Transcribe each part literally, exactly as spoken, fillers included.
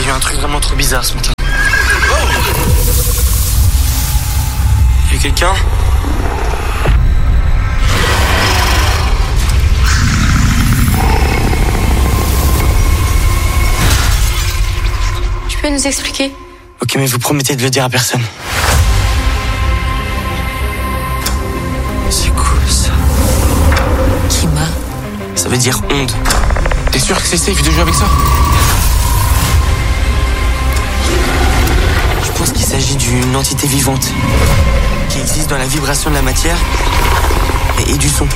eu un truc vraiment trop bizarre ce matin. Oh, y'a quelqu'un? Tu peux nous expliquer? Ok, mais vous promettez de le dire à personne. C'est cool ça. Kima. Ça veut dire onde. T'es sûr que c'est safe de jouer avec ça? Je pense qu'il s'agit d'une entité vivante qui existe dans la vibration de la matière et, et du son.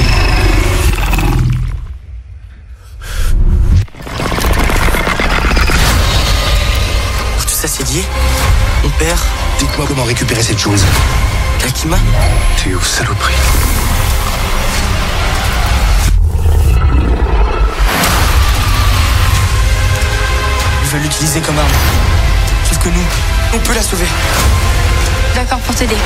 Tout ça c'est lié. Mon père. Dites-moi comment récupérer cette chose. Kakima. T'es où, saloperie? Ils veulent l'utiliser comme arme. Sauf que nous, on peut la sauver. D'accord, pour t'aider.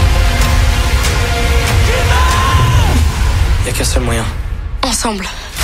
Il n'y a qu'un seul moyen. Ensemble.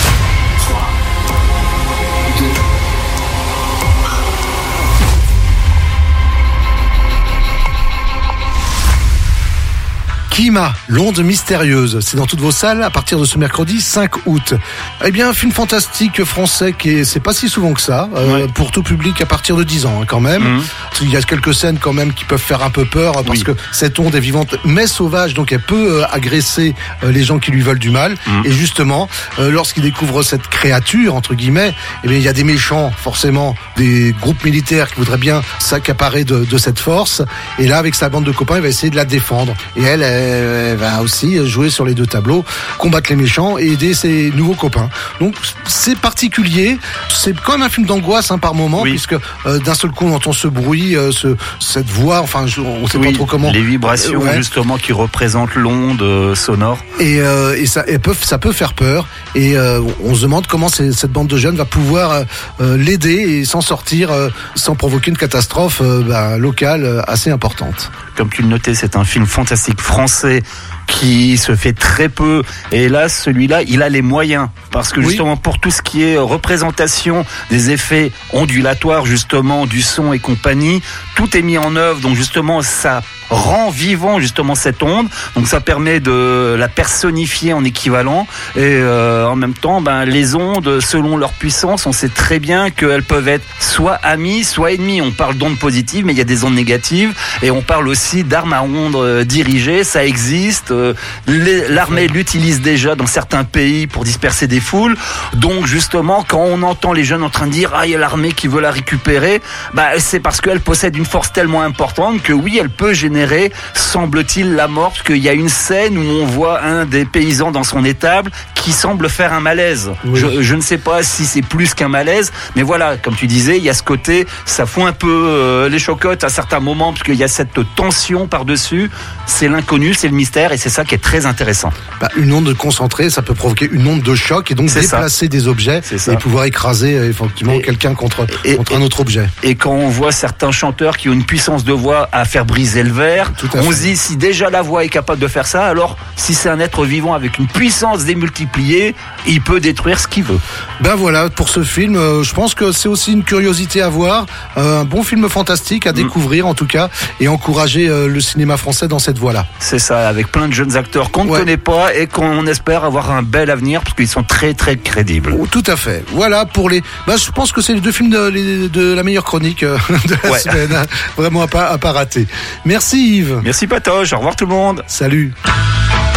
Kima, l'onde mystérieuse, c'est dans toutes vos salles à partir de ce mercredi cinq août. Eh bien, un film fantastique français qui est, c'est pas si souvent que ça, euh, ouais. Pour tout public à partir de dix ans hein, quand même. Mmh. Il y a quelques scènes quand même qui peuvent faire un peu peur parce oui. que cette onde est vivante mais sauvage, donc elle peut euh, agresser euh, les gens qui lui veulent du mal. Mmh. Et justement, euh, lorsqu'il découvre cette créature entre guillemets, eh bien il y a des méchants forcément, des groupes militaires qui voudraient bien s'accaparer de, de cette force. Et là, avec sa bande de copains, il va essayer de la défendre. Et elle, elle elle va aussi jouer sur les deux tableaux, combattre les méchants et aider ses nouveaux copains. Donc c'est particulier, c'est quand même un film d'angoisse hein, par moment, oui. puisque euh, d'un seul coup on entend ce bruit, euh, ce, cette voix, enfin je, on ne sait oui, pas trop comment. Les vibrations euh, ouais. justement qui représentent l'onde euh, sonore. Et, euh, et ça, et peut, ça peut faire peur. Et euh, on se demande comment cette bande de jeunes va pouvoir euh, l'aider et s'en sortir euh, sans provoquer une catastrophe euh, bah, locale euh, assez importante. Comme tu le notais, c'est un film fantastique français qui se fait très peu. Et là, celui-là, il a les moyens. Parce que justement, oui. pour tout ce qui est représentation des effets ondulatoires, justement, du son et compagnie, tout est mis en œuvre. Donc justement, ça rend vivant justement cette onde. Donc ça permet de la personnifier en équivalent. Et euh, en même temps, ben, les ondes, selon leur puissance, on sait très bien qu'elles peuvent être soit amies, soit ennemies. On parle d'ondes positives, mais il y a des ondes négatives. Et on parle aussi d'armes à ondes dirigées. Ça existe. L'armée l'utilise déjà dans certains pays pour disperser des foules. Donc justement, quand on entend les jeunes en train de dire « Ah, il y a l'armée qui veut la récupérer », bah, c'est parce qu'elle possède une force tellement importante que oui, elle peut générer, semble-t-il, la mort. Parce qu'il y a une scène où on voit un des paysans dans son étable qui semble faire un malaise. Oui. Je, je ne sais pas si c'est plus qu'un malaise, mais voilà, comme tu disais, il y a ce côté, ça fout un peu euh, les chocottes à certains moments, parce qu'il y a cette tension par-dessus. C'est l'inconnu, c'est le mystère, et c'est ça qui est très intéressant. Bah, une onde concentrée, ça peut provoquer une onde de choc et donc c'est déplacer ça. des objets et pouvoir écraser effectivement et, quelqu'un contre, et, contre et, un autre objet. Et quand on voit certains chanteurs qui ont une puissance de voix à faire briser le verre, on se dit si déjà la voix est capable de faire ça, alors si c'est un être vivant avec une puissance démultipliée, il peut détruire ce qu'il veut. Ben voilà, pour ce film, euh, je pense que c'est aussi une curiosité à voir, euh, un bon film fantastique à mmh. découvrir en tout cas, et encourager euh, le cinéma français dans cette voie-là. C'est ça, avec plein de jeunes acteurs qu'on ne ouais. connaît pas et qu'on espère avoir un bel avenir parce qu'ils sont très très crédibles. Oh, tout à fait. Voilà pour les. Bah, je pense que c'est les deux films de, les, de la meilleure chronique euh, de la ouais. semaine. Hein. Vraiment à pas à pas rater. Merci Yves. Merci Patoche. Au revoir tout le monde. Salut.